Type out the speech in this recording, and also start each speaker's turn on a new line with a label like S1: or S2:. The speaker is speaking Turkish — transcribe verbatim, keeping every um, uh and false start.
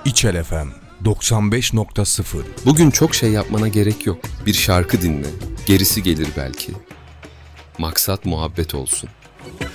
S1: İçel F M doksan beş nokta sıfır.
S2: Bugün çok şey yapmana gerek yok. Bir şarkı dinle, gerisi gelir belki. Maksat muhabbet olsun.